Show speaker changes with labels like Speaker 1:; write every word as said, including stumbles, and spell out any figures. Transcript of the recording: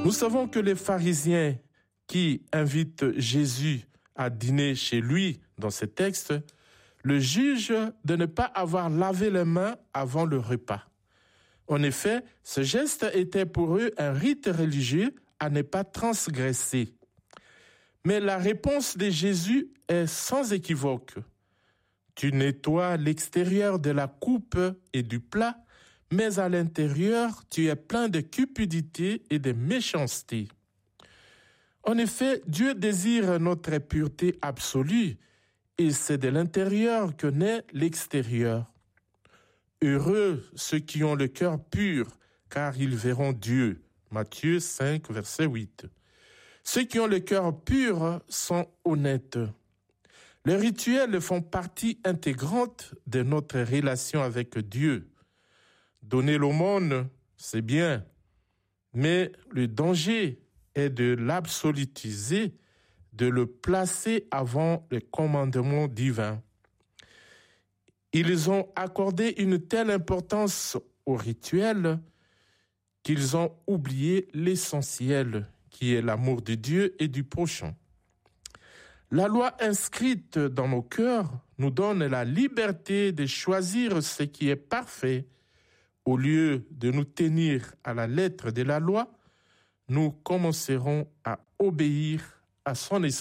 Speaker 1: Nous savons que les pharisiens qui invitent Jésus à dîner chez lui dans ce texte le jugent de ne pas avoir lavé les mains avant le repas. En effet, ce geste était pour eux un rite religieux à ne pas transgresser. Mais la réponse de Jésus est sans équivoque. Tu nettoies l'extérieur de la coupe et du plat, mais à l'intérieur, tu es plein de cupidité et de méchanceté. En effet, Dieu désire notre pureté absolue, et c'est de l'intérieur que naît l'extérieur. Heureux ceux qui ont le cœur pur, car ils verront Dieu. Matthieu cinq, verset huit. Ceux qui ont le cœur pur sont honnêtes. Les rituels font partie intégrante de notre relation avec Dieu. Donner l'aumône, c'est bien, mais le danger est de l'absolutiser, de le placer avant le commandement divin. Ils ont accordé une telle importance au rituel qu'ils ont oublié l'essentiel, qui est l'amour de Dieu et du prochain. La loi inscrite dans nos cœurs nous donne la liberté de choisir ce qui est parfait. Au lieu de nous tenir à la lettre de la loi, nous commencerons à obéir à son esprit.